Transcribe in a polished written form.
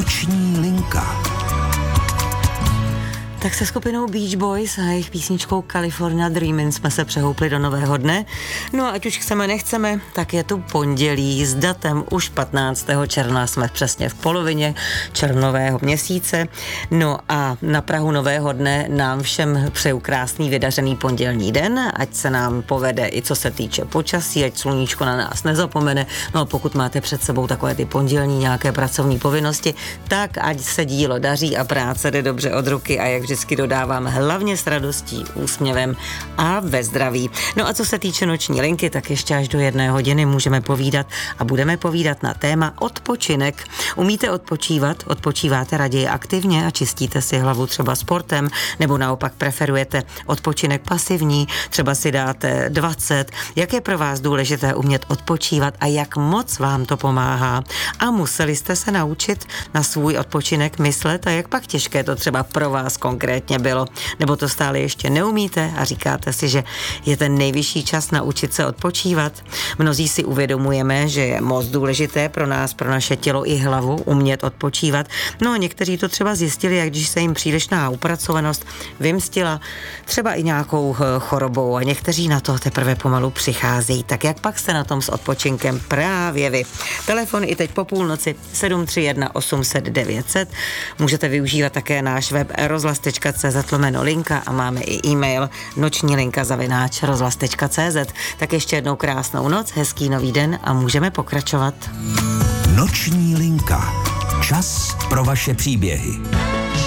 Noční linka. Tak se skupinou Beach Boys a jejich písničkou California Dreamin' jsme se přehoupli do nového dne. No a ať už chceme, nechceme, tak je tu pondělí s datem už 15. června. Jsme přesně v polovině červnového měsíce. No a na prahu nového dne nám všem přeju krásný vydařený pondělní den, ať se nám povede i co se týče počasí, ať sluníčko na nás nezapomene. No a pokud máte před sebou takové ty pondělní nějaké pracovní povinnosti, tak ať se dílo daří a práce jde dobře od ruky a jak vždycky dodávám, hlavně s radostí, úsměvem a ve zdraví. No a co se týče noční linky, tak ještě až do 1 hodiny můžeme povídat a budeme povídat na téma odpočinek. Umíte odpočívat? Odpočíváte raději aktivně a čistíte si hlavu třeba sportem, nebo naopak preferujete odpočinek pasivní, třeba si dáte 20. Jak je pro vás důležité umět odpočívat a jak moc vám to pomáhá? A museli jste se naučit na svůj odpočinek myslet a jak pak těžké to třeba pro vás konkrétně bylo, nebo to stále ještě neumíte a říkáte si, že je ten nejvyšší čas naučit se odpočívat. Mnozí si uvědomujeme, že je moc důležité pro nás, pro naše tělo i hlavu umět odpočívat. No a někteří to třeba zjistili, jak když se jim přílišná upracovanost vymstila třeba i nějakou chorobou a někteří na to teprve pomalu přicházejí. Tak jak pak jste na tom s odpočinkem právě vy? Telefon i teď po půlnoci 731 800 900. Můžete využívat také náš web rozhlas.cz/linka a máme i e-mail nočnilinka@rozhlas.cz. Tak ještě jednou krásnou noc, hezký nový den a můžeme pokračovat. Noční linka. Čas pro vaše příběhy.